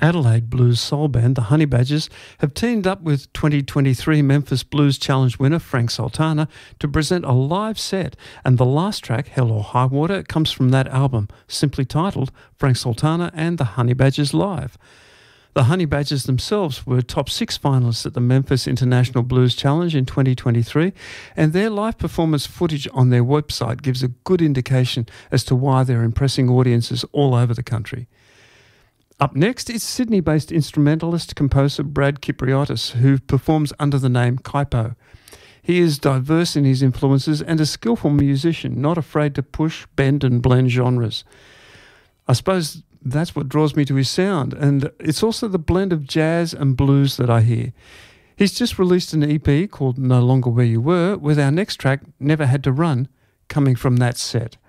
Adelaide blues soul band, the Honey Badgers, have teamed up with 2023 Memphis Blues Challenge winner Frank Sultana to present a live set, and the last track, Hell or High Water, comes from that album, simply titled Frank Sultana and the Honey Badgers Live. The Honey Badgers themselves were top 6 finalists at the Memphis International Blues Challenge in 2023, and their live performance footage on their website gives a good indication as to why they're impressing audiences all over the country. Up next is Sydney-based instrumentalist-composer Brad Kypriotis, who performs under the name Kaipo. He is diverse in his influences and a skillful musician, not afraid to push, bend and blend genres. I suppose that's what draws me to his sound, and it's also the blend of jazz and blues that I hear. He's just released an EP called No Longer Where You Were, with our next track, Never Had to Run, coming from that set.